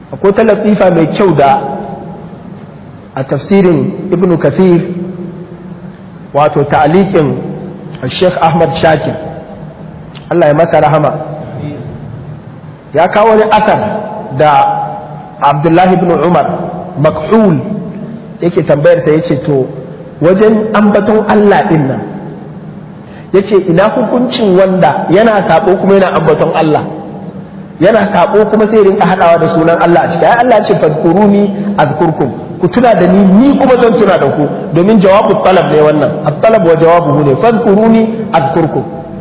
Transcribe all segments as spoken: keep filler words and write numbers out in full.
akwai ta latifa mai kyau da a tafsirin ibn kathir wato ta'alikin Sheikh Ahmad Shakir Allah ya masa rahama ya kawo wani asar da Abdullahi ibn Umar makhul yake tambayar sa yace to wajen ambaton Allah din nan yace ina hukuncin wanda yana sabo kuma yana ambaton Allah yana sabo kuma sai rinka hadawa da sunan Allah a cikin ai Allah ya ce fadkuruni azkurkum ku tuna da ni ni kuma zan tuna da ku domin jawabu talab ne wannan at-talab wa jawabuhu ne fadkuruni azkurkum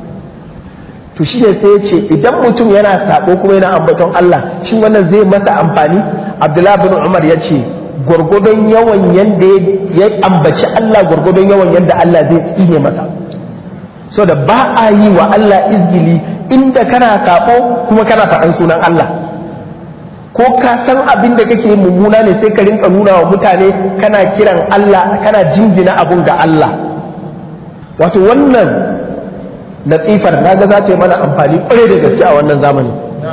to shi ne sai ya ce idan mutum yana sabo kuma yana ambaton Allah shin wannan zai masa amfani? Abdullahi bin Umar ya ce gwargwadon yawan yanda ya ambaci Allah gwargwadon yawan yanda Allah zai tsine masa so da ba a yi wa Allah izgili inda kana sabo kuma kana faɗan sunan Allah ko ka san abin da kake mummuna ne sai ka rinka nuna wa mutane kana kiran Allah kana jingina abun ga Allah wato wannan latifar naga za ta yi mana amfani kwarai da gaske a wannan zamani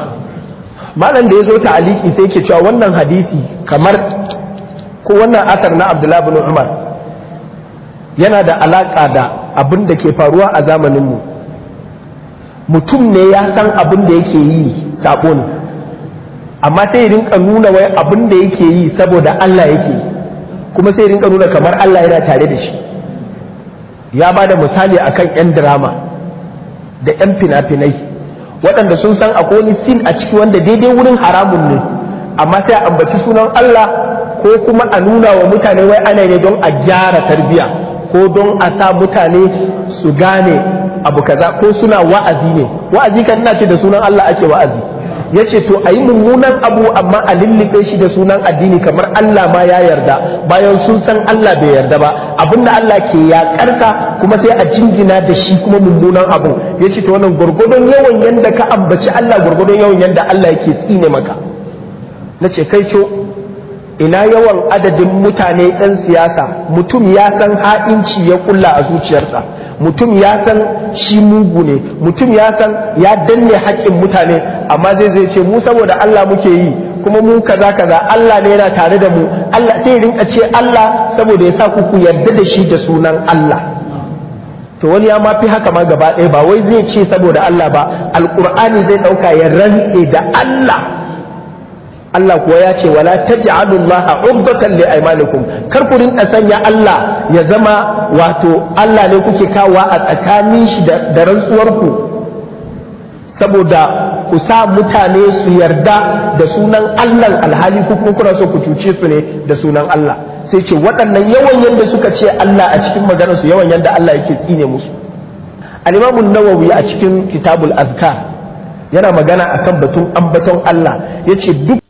malam da ya zo ta'aliki sai ke cewa wannan hadisi kamar ko wannan asar na Abdullahi bin Umar yana da alaka da abin da ke faruwa a zamaninmu mutum ne ya san abin da yake yi sabo ne amma sai rinka nuna wai abin da yake yi saboda Allah yake kuma sai rinka nuna kamar Allah yana tare da shi ya ba da misali akan 'yan drama da 'yan fina-finai waɗanda sun san akwai wani sin a ciki wanda daidai wurin haramun ne amma sai a ambaci sunan Allah ko kuma a nuna wa mutane wai ana ne don a gyara tarbiya ko don a sa mutane su gane abu kaza ko suna wa'azi ne wa'azi kan ina ce da sunan Allah ake wa'azi ya ce to a yi mummunan abu amma a lullube shi da sunan addini kamar Allah ma ya yarda bayan sun san Allah bai yarda ba abinda Allah ke yakarta kuma sai a jingina da shi kuma mummunan abu ya ce to wannan gwargwadon yawan yanda ka ambaci Allah gwargwadon yawan yanda Allah yake tsine maka na ce kai co ina yawan adadin mutane ɗan siyasa mutum ya san ha'inci ya kulla a zuciyarsa mutum ya san shi mugu ne mutum ya san ya danne haƙƙin mutane amma zai zai ce mu saboda Allah muke yi kuma mu kaza kaza Allah ne yana tare da mu Allah sai rinka ce Allah saboda ya sa ku ku yarda da shi da sunan Allah to wani ya mafi haka ma gaba ɗaya ba wai zai ce saboda Allah ba alƙur'ani zai ɗauka ya rantse da Allah Allah kuwa ya ce wala taj'alullaha ubbatan li aymanikum kar ku rinka sanya Allah ya zama wato Allah ne kuke kawa a tsakanin shi da rantsuwar ku saboda ku sa mutane su yarda da sunan Allah alhali ku kuna so ku cuce su ne da sunan Allah sai ce waɗannan yawan yanda suka ce Allah a cikin maganar su yawan yanda Allah yake tsine musu al-Imam an-Nawawi a cikin Kitabul Azkar yana magana akan batun ambaton Allah yace duk